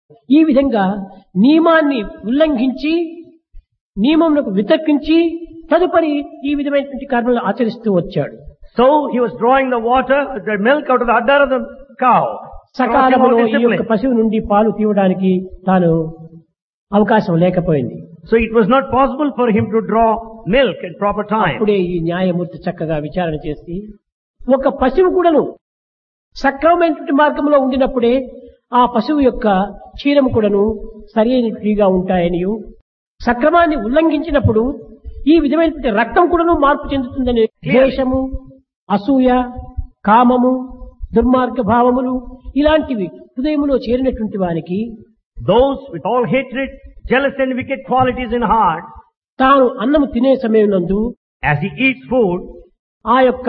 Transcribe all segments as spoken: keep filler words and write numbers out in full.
ఈ విధంగా నియమాన్ని ఉల్లంఘించి నియమములకు వితర్కించి తదుపరి ఈ విధమైనటువంటి కర్మలు ఆచరిస్తూ వచ్చాడు. So he was drawing the water, the milk out of the udder of the cow. సకాలంలో ఈ యొక్క పశువు నుండి పాలు తీయడానికి తాను అవకాశం లేకపోయింది. So it was not possible for him to draw milk at proper time. అప్పుడే ఈ న్యాయమూర్తి చక్కగా విచారణ చేసి ఒక పశువు కూడాను సక్రమమైనటువంటి మార్గంలో ఉండినప్పుడే ఆ పశువు యొక్క క్షీరము కూడాను సరి అయినట్టుగా ఉంటాయని, సక్రమాన్ని ఉల్లంఘించినప్పుడు ఈ విధమైనటువంటి రక్తం కూడాను మార్పు చెందుతుందని ద్వేషము, అసూయ, కామము, దుర్మార్గ భావములు ఇలాంటివి హృదయములో చేరినటువంటి వానికి Those with all hatred, jealous and wicked qualities in heart, తాను అన్నము తినే సమయం నందు as he eats food, ఆ యొక్క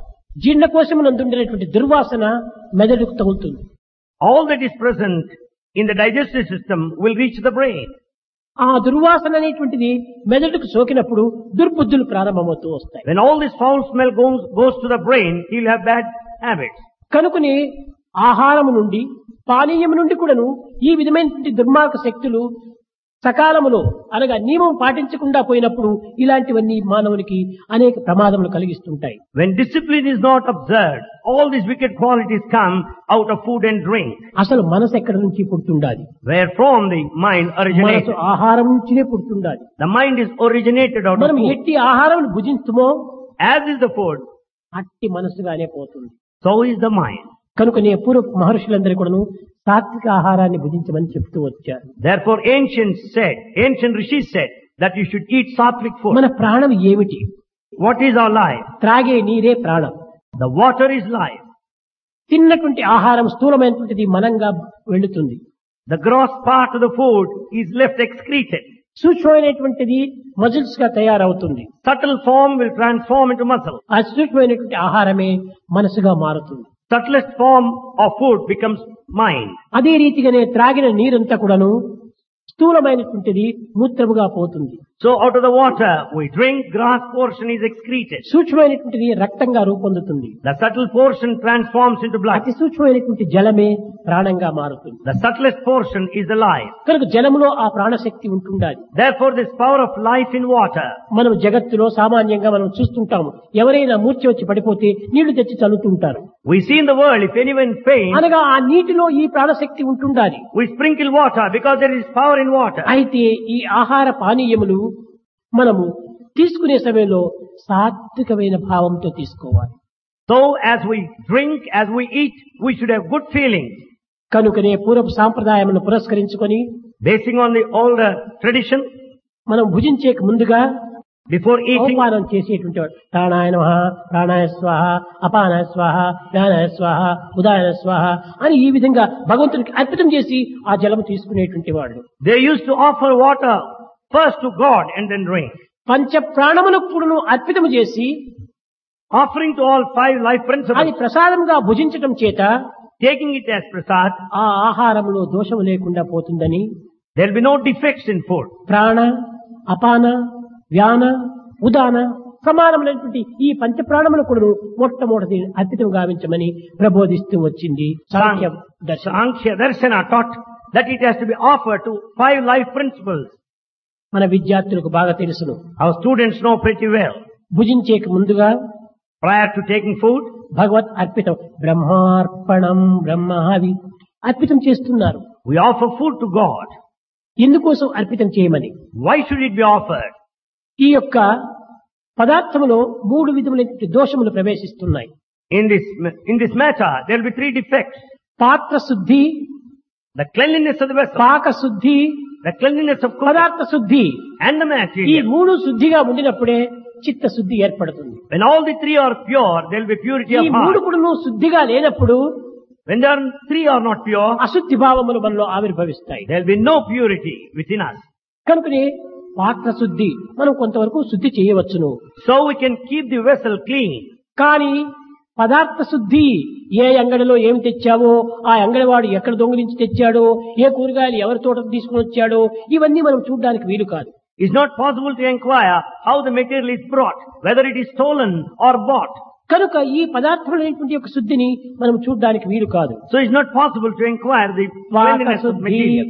జీర్ణకోశమునందుండేటువంటి దుర్వాసన మెదడుకు తగులుతుంది. all that is present in the digestive system will reach the brain. ఆ దుర్వాసన అనేటువంటిది మెదడుకు సోకినప్పుడు దుర్బుద్ధులు ప్రారంభమవుతూ వస్తాయి. When all this foul smell goes, goes to the brain, he'll have bad habits. కనుకని ఆహారము నుండి పానీయము నుండి కూడాను ఈ విధమైనటువంటి దుర్మార్గ శక్తులు సకాలములో అనగా నియమం పాటించకుండా పోయినప్పుడు ఇలాంటివన్నీ మానవునికి అనేక ప్రమాదములు కలిగిస్తుంటాయి. When discipline is not observed, all these wicked qualities come out of food and drink. అసలు మనసు ఎక్కడి నుంచి పుడుతుండాలి? Where from the mind originates. మనసు ఆహారం నుంచినే పుడుతుండాలి. The mind is originated out of మనం food. ఎట్టి ఆహారం భుజించుమో As is the food, అట్టి మనసుగానే పోతుంది. so is the mind. కనుకనే పూర్వ మహర్షులందరూ కూడాను సాత్విక ఆహారాన్ని భుజించమని చెప్తూ వచ్చారు. Therefore ancients said, ancient rishis said that you should eat sattvic food. మన ప్రాణం ఏమిటి? What is our life? త్రాగే నీరే ప్రాణం. The water is life. తిన్నటువంటి ఆహారం స్థూలమైనటువంటిది మనంగా వెళుతుంది. The gross part of the food is left excreted. సూక్ష్మమైనటువంటిది muscles గా తయారవుతుంది. Subtle form will transform into muscle. ఆ సూక్ష్మమైనటువంటి ఆహారమే మనసుగా మారుతుంది. Subtlest form of food becomes mind. అదే రీతిగానే త్రాగిన నీరంతా కూడాను స్థూలమైనటువంటిది మూత్రముగా పోతుంది. So out of the water we drink, gross portion is excreted. సూక్ష్మమైనటువంటిది రక్తంగా రూపొందుతుంది. The subtle portion transforms into blood. అతి సూక్ష్మమైనటువంటి జలమే ప్రాణంగా మారుతుంది. The subtlest portion is the life. కనుక జలములో ఆ ప్రాణశక్తి ఉంటుండాలి. Therefore this power of life in water. మనం జగత్తులో సామాన్యంగా మనం చూస్తుంటాము, ఎవరైనా మూర్ఛ వచ్చి పడిపోతే నీళ్లు తెచ్చి చల్లుతుంటారు. We see in the world if anyone faints, అనగా ఆ నీటిలో ఈ ప్రాణశక్తి ఉంటుండాలి. we sprinkle water because there is power in water. అయితే ఈ ఆహార పానీయములు మనము తీసుకునే సమయంలో సాత్వికమైన భావంతో తీసుకోవాలి. So as we drink, as we eat, we should have good feelings. కనుకనే పూర్వపు సాంప్రదాయమును పురస్కరించుకొని Basing on the older tradition, మనం భుజించే ముందుగా before eating, అవమానం చేసేటువంటి వాడు ప్రాణాయ నమః, ప్రాణాయ స్వాహ, అపానాయ స్వాహ, వ్యానాయ స్వాహ, ఉదాయ స్వాహ అని ఈ విధంగా భగవంతునికి అర్పితం చేసి ఆ జలము తీసుకునేటువంటి వాడు. they used to offer water first to God and then drink. పంచ ప్రాణములకు కూడాను అర్పితం చేసి Offering to all five life అది principles, ప్రసాదంగా భుజించటం చేత taking it as prasad, ఆ ఆహారంలో దోషము లేకుండా పోతుందని there will be no defects in food. ప్రాణ, అపాన, వ్యాన, ఉదాన సమానమైనటువంటి ఈ పంచ ప్రాణములు కూడా మొట్టమొదటి అర్పితం గావించమని ప్రబోధిస్తూ వచ్చింది సాంఖ్య దర్శనం. Sankhya Darshana taught that it has to be offered to five life principles. మన విద్యార్థులకు బాగా తెలుసును. Our students know pretty well. భుజించేక ముందుగా Prior to taking food, భగవత్ అర్పితం బ్రహ్మార్పణం బ్రహ్మావి అర్పితం చేస్తున్నారు. we offer food to God. ఎందుకోసం అర్పితం చేయమని? Why should it be offered? ఈ యొక్క పదార్థములో మూడు విధములైన దోషములు ప్రవేశిస్తున్నాయి. In this, in this matter, there will be three defects. పాత్ర శుద్ధి, The cleanliness of the vessel, పాక శుద్ధి, the cleanliness of cooking, పదార్థ శుద్ధి. and the ఈ material. మూడు శుద్ధిగా ఉండినప్పుడే చిత్త శుద్ధి ఏర్పడుతుంది. When all the three are pure, there will be purity ఈ of మూడు heart. కూడా శుద్ధిగా లేనప్పుడు When there are three are not pure, అశుద్ధి భావములు మనలో ఆవిర్భవిస్తాయి. there will be no purity within us. కనుకనే పాత్ర శుద్ధి మనం కొంతవరకు శుద్ధి చేయవచ్చును. So we can keep the vessel clean. కానీ పదార్థ శుద్ధి ఏ అంగడిలో ఏమి తెచ్చావో, ఆ అంగడివాడు ఎక్కడ దొంగిలించి తెచ్చాడో, ఏ కూరగాయలు ఎవరి తోట తీసుకుని వచ్చాడో ఇవన్నీ మనం చూడడానికి వీలు కాదు. It's not possible to inquire how the material is brought, whether it is stolen or bought. కనుక ఈ పదార్థములైనటువంటి యొక్క శుద్ధిని మనం చూడడానికి వీలు కాదు. So it's not possible to inquire the cleanliness of material.